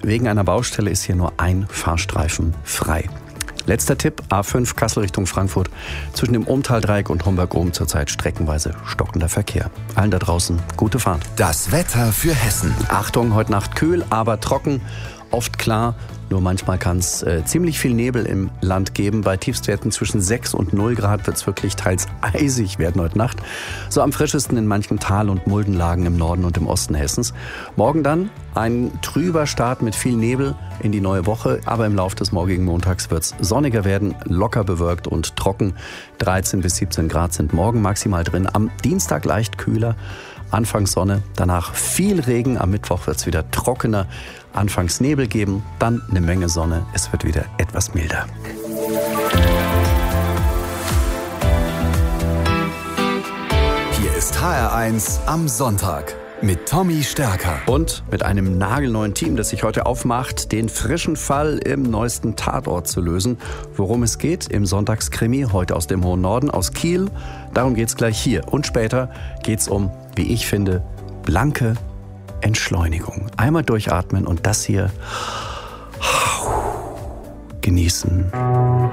wegen einer Baustelle ist hier nur ein Fahrstreifen frei. Letzter Tipp, A5 Kassel Richtung Frankfurt. Zwischen dem Ohm-Tal-Dreieck und Homberg-Ohm zurzeit streckenweise stockender Verkehr. Allen da draußen gute Fahrt. Das Wetter für Hessen. Achtung, heute Nacht kühl, aber trocken. Oft klar, nur manchmal kann es ziemlich viel Nebel im Land geben. Bei Tiefstwerten zwischen 6 und 0 Grad wird es wirklich teils eisig werden heute Nacht. So am frischesten in manchen Tal- und Muldenlagen im Norden und im Osten Hessens. Morgen dann ein trüber Start mit viel Nebel in die neue Woche. Aber im Laufe des morgigen Montags wird es sonniger werden, locker bewölkt und trocken. 13 bis 17 Grad sind morgen maximal drin. Am Dienstag leicht kühler. Anfangs Sonne, danach viel Regen. Am Mittwoch wird es wieder trockener. Anfangs Nebel geben, dann eine Menge Sonne. Es wird wieder etwas milder. Hier ist HR1 am Sonntag mit Tommy Stärker. Und mit einem nagelneuen Team, das sich heute aufmacht, den frischen Fall im neuesten Tatort zu lösen. Worum es geht im Sonntagskrimi, heute aus dem hohen Norden, aus Kiel. Darum geht es gleich hier. Und später geht es um, wie ich finde, blanke Entschleunigung. Einmal durchatmen und das hier genießen.